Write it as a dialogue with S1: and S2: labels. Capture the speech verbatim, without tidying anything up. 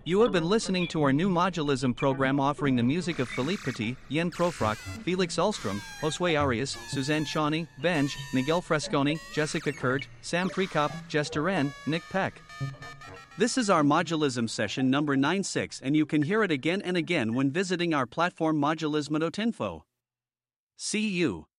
S1: You have been listening to our new modulism program offering the music of Philippe Petit, Yen Profrock, Felix Ulstrom, Josue Arias, Suzanne Shawnee, Benj, Miguel Fresconi, Jessica Kurt, Sam Prekop, Jess Duran, Nick Peck. This is our modulism session number ninety-six, and you can hear it again and again when visiting our platform modulism dot info. See you.